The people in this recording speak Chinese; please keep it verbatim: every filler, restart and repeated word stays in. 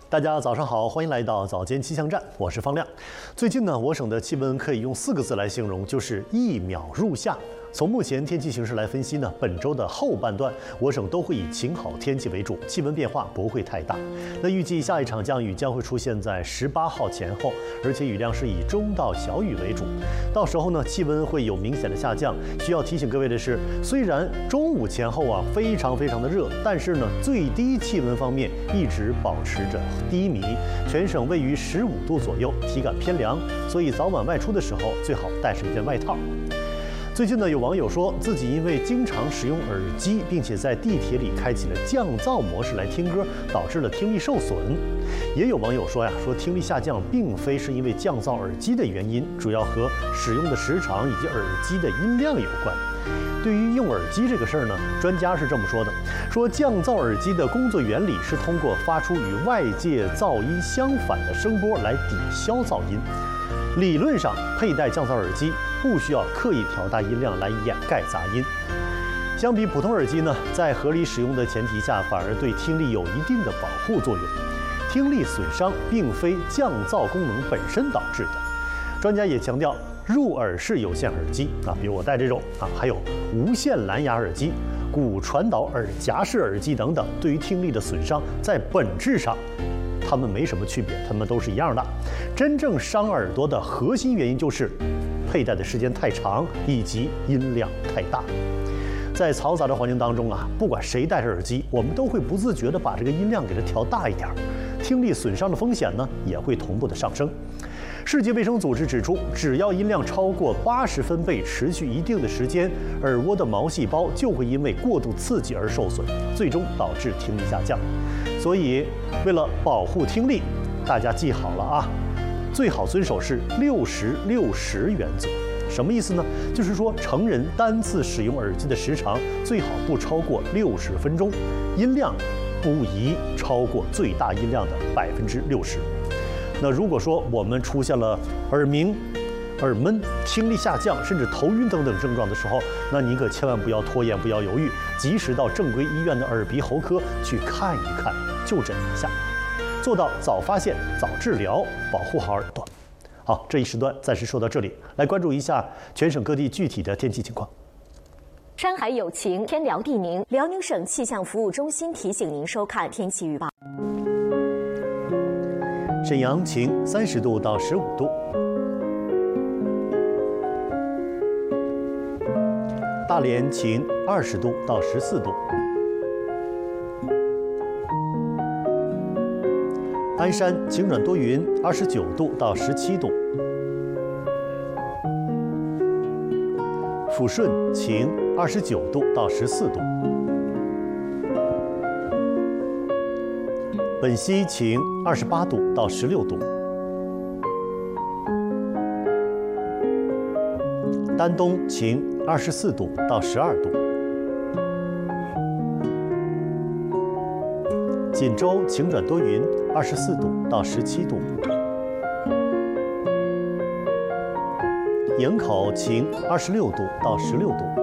大家早上好，欢迎来到早间气象站，我是方亮。最近呢，我省的气温可以用四个字来形容，就是一秒入夏。从目前天气形势来分析呢，本周的后半段，我省都会以晴好天气为主，气温变化不会太大。那预计下一场降雨将会出现在十八号前后，而且雨量是以中到小雨为主。到时候呢，气温会有明显的下降。需要提醒各位的是，虽然中午前后啊非常非常的热，但是呢，最低气温方面一直保持着低迷，全省位于十五度左右，体感偏凉，所以早晚外出的时候最好带上一件外套。最近呢，有网友说自己因为经常使用耳机，并且在地铁里开启了降噪模式来听歌，导致了听力受损。也有网友说呀，说听力下降并非是因为降噪耳机的原因，主要和使用的时长以及耳机的音量有关。对于用耳机这个事儿呢，专家是这么说的：说降噪耳机的工作原理是通过发出与外界噪音相反的声波来抵消噪音。理论上，佩戴降噪耳机不需要刻意调大音量来掩盖杂音。相比普通耳机呢，在合理使用的前提下，反而对听力有一定的保护作用。听力损伤并非降噪功能本身导致的。专家也强调，入耳式有线耳机啊，比如我戴这种啊，还有无线蓝牙耳机、骨传导耳夹式耳机等等，对于听力的损伤，在本质上，它们没什么区别，它们都是一样的。真正伤耳朵的核心原因就是佩戴的时间太长以及音量太大。在嘈杂的环境当中啊，不管谁戴着耳机，我们都会不自觉地把这个音量给它调大一点，听力损伤的风险呢也会同步的上升。世界卫生组织指出，只要音量超过八十分贝，持续一定的时间，耳蜗的毛细胞就会因为过度刺激而受损，最终导致听力下降。所以，为了保护听力，大家记好了啊，最好遵守是六十六十原则。什么意思呢？就是说，成人单次使用耳机的时长最好不超过六十分钟，音量不宜超过最大音量的百分之六十。那如果说我们出现了耳鸣、耳闷、听力下降，甚至头晕等等症状的时候，那您可千万不要拖延，不要犹豫，及时到正规医院的耳鼻喉科去看一看，就诊一下，做到早发现、早治疗，保护好耳朵。好，这一时段暂时说到这里，来关注一下全省各地具体的天气情况。 山海有晴，天凉地宁。辽宁省气象服务中心提醒您收看天气预报。 沈阳晴，三十度到十五度。大连晴，二十度到十四度。鞍山晴转多云，二十九度到十七度。抚顺晴，二十九度到十四度。本溪晴，二十八度到十六度。丹东晴，二十四度到十二度。锦州晴转多云，二十四度到十七度。营口晴，二十六度到十六度。